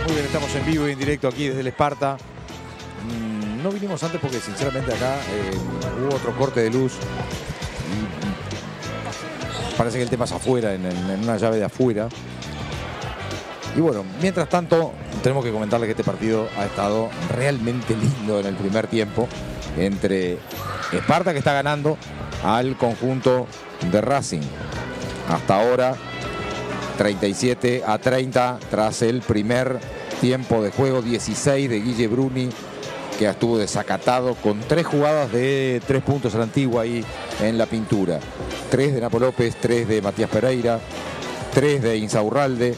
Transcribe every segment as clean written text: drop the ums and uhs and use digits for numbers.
Muy bien, estamos en vivo y en directo aquí desde el Esparta. No vinimos antes porque sinceramente acá hubo otro corte de luz. Y parece que el tema es afuera, en una llave de afuera. Y bueno, mientras tanto, tenemos que comentarles que este partido ha estado realmente lindo en el primer tiempo. Entre Esparta, que está ganando, al conjunto de Racing. Hasta ahora, 37-30 tras el primer tiempo de juego. 16 de Guille Bruni, que estuvo desacatado con 3 jugadas de 3 puntos a la antigua ahí en la pintura. 3 de Napo López, 3 de Matías Pereira, 3 de Insaurralde,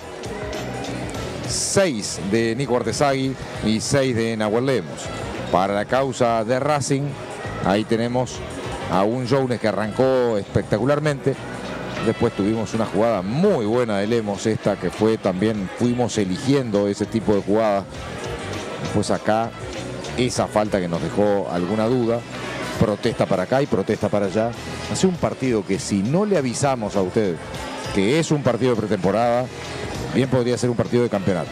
6 de Nico Artesagui y 6 de Nahuel Lemos. Para la causa de Racing, ahí tenemos a un Jones que arrancó espectacularmente. Después tuvimos una jugada muy buena de Lemos, esta que fue también, fuimos eligiendo ese tipo de jugadas. Después acá, esa falta que nos dejó alguna duda. Protesta para acá y protesta para allá. Hace un partido que, si no le avisamos a usted que es un partido de pretemporada, bien podría ser un partido de campeonato.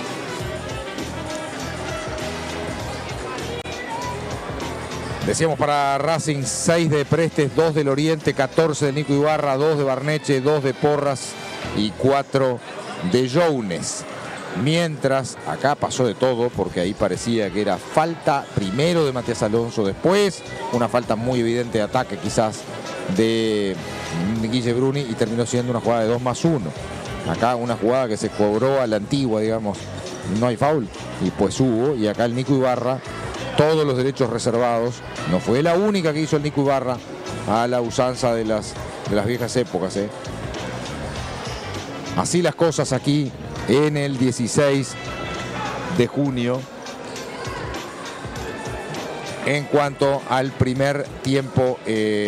Decíamos para Racing, 6 de Prestes, 2 del Oriente, 14 de Nico Ibarra, 2 de Barneche, 2 de Porras y 4 de Jones. Mientras acá pasó de todo, porque ahí parecía que era falta primero de Matías Alonso, después una falta muy evidente de ataque quizás de Guille Bruni, y terminó siendo una jugada de 2+1. Acá una jugada que se cobró a la antigua, digamos, no hay foul, y pues hubo, y acá el Nico Ibarra, todos los derechos reservados. No fue la única que hizo el Nico Ibarra, a la usanza de las viejas épocas. Así las cosas aquí en el 16 de junio. En cuanto al primer tiempo,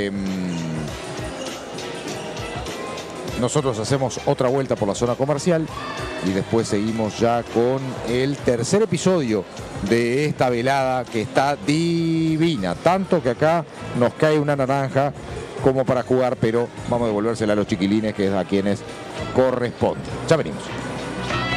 nosotros hacemos otra vuelta por la zona comercial y después seguimos ya con el tercer episodio de esta velada, que está divina. Tanto que acá nos cae una naranja como para jugar, pero vamos a devolvérsela a los chiquilines, que es a quienes corresponde. Ya venimos.